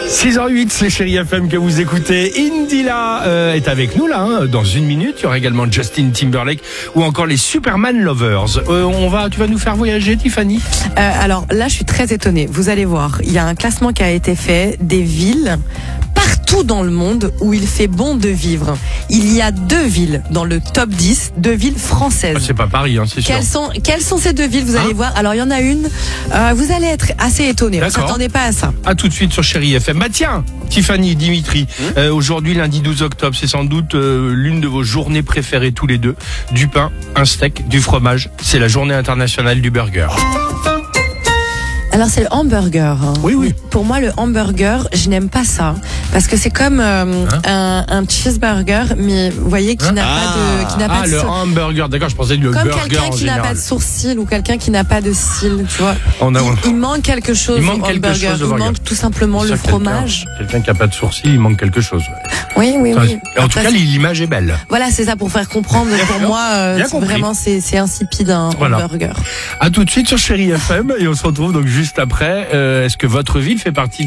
6h08, c'est Chérie FM que vous écoutez. Indila est avec nous là, dans une minute. Il y aura également Justin Timberlake ou encore les Superman Lovers. Tu vas nous faire voyager, Tiffany? Alors là, je suis très étonnée. Vous allez voir, il y a un classement qui a été fait des villes partout dans le monde où il fait bon de vivre. Il y a 2 villes dans le top 10, 2 villes françaises. C'est pas Paris, c'est sûr. Quelles sont ces 2 villes? Vous allez voir. Alors il y en a une, vous allez être assez étonnés. Vous s'attendez pas à ça. À tout de suite sur Chérie FM. Bah tiens, Tiffany, Dimitri, aujourd'hui lundi 12 octobre, c'est sans doute l'une de vos journées préférées tous les deux. Du pain, un steak, du fromage. C'est la journée internationale du burger. Alors c'est le hamburger. Oui. Pour moi, le hamburger, je n'aime pas ça parce que c'est comme un cheeseburger, mais vous voyez qui n'a pas de le hamburger. D'accord, je pensais le comme burger quelqu'un qui n'a pas de sourcils ou quelqu'un qui n'a pas de cils, tu vois. Il manque quelque chose. Il manque tout simplement le fromage. Quelqu'un qui n'a pas de sourcils, il manque quelque chose. Oui. En tout cas, l'image est belle. Voilà, c'est ça pour faire comprendre. Pour moi, vraiment, c'est insipide un hamburger. À tout de suite sur Chérie FM et on se retrouve donc juste après. Est-ce que votre ville fait partie